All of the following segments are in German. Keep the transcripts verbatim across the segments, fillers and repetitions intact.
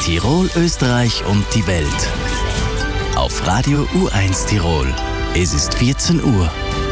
Tirol, Österreich und die Welt. Auf Radio U eins Tirol. Es ist vierzehn Uhr.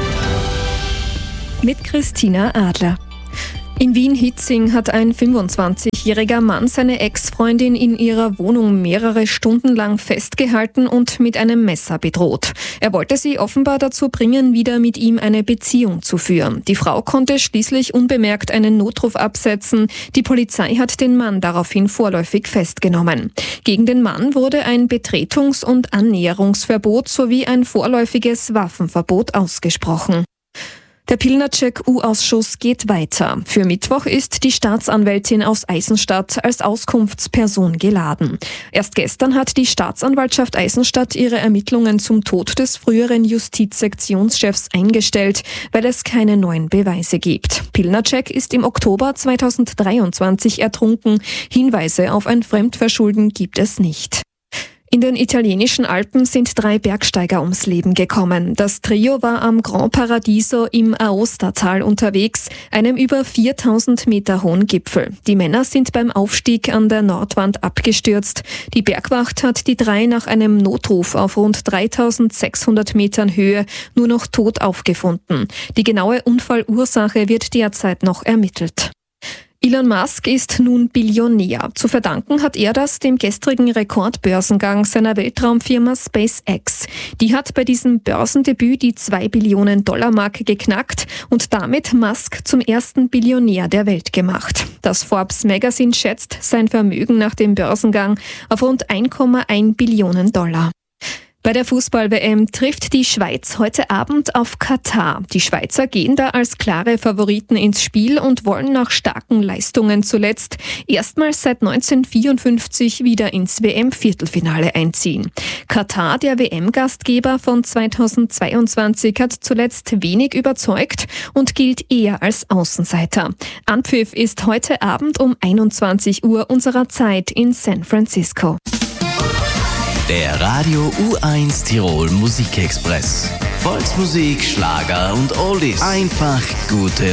Mit Christina Adler. In Wien-Hietzing hat ein fünfundzwanzigjähriger Mann seine Ex-Freundin in ihrer Wohnung mehrere Stunden lang festgehalten und mit einem Messer bedroht. Er wollte sie offenbar dazu bringen, wieder mit ihm eine Beziehung zu führen. Die Frau konnte schließlich unbemerkt einen Notruf absetzen. Die Polizei hat den Mann daraufhin vorläufig festgenommen. Gegen den Mann wurde ein Betretungs- und Annäherungsverbot sowie ein vorläufiges Waffenverbot ausgesprochen. Der Pilnacek-U-Ausschuss geht weiter. Für Mittwoch ist die Staatsanwältin aus Eisenstadt als Auskunftsperson geladen. Erst gestern hat die Staatsanwaltschaft Eisenstadt ihre Ermittlungen zum Tod des früheren Justizsektionschefs eingestellt, weil es keine neuen Beweise gibt. Pilnacek ist im Oktober zweitausenddreiundzwanzig ertrunken. Hinweise auf ein Fremdverschulden gibt es nicht. In den italienischen Alpen sind drei Bergsteiger ums Leben gekommen. Das Trio war am Gran Paradiso im Aostatal unterwegs, einem über viertausend Meter hohen Gipfel. Die Männer sind beim Aufstieg an der Nordwand abgestürzt. Die Bergwacht hat die drei nach einem Notruf auf rund dreitausendsechshundert Metern Höhe nur noch tot aufgefunden. Die genaue Unfallursache wird derzeit noch ermittelt. Elon Musk ist nun Billionär. Zu verdanken hat er das dem gestrigen Rekordbörsengang seiner Weltraumfirma SpaceX. Die hat bei diesem Börsendebüt die zwei Billionen Dollar Marke geknackt und damit Musk zum ersten Billionär der Welt gemacht. Das Forbes Magazine schätzt sein Vermögen nach dem Börsengang auf rund ein Komma eins Billionen Dollar. Bei der Fußball-W M trifft die Schweiz heute Abend auf Katar. Die Schweizer gehen da als klare Favoriten ins Spiel und wollen nach starken Leistungen zuletzt erstmals seit neunzehnhundertvierundfünfzig wieder ins W M-Viertelfinale einziehen. Katar, der W M-Gastgeber von zweitausendzweiundzwanzig, hat zuletzt wenig überzeugt und gilt eher als Außenseiter. Anpfiff ist heute Abend um einundzwanzig Uhr unserer Zeit in San Francisco. Der Radio U eins Tirol Musikexpress. Volksmusik, Schlager und Oldies. Einfach gute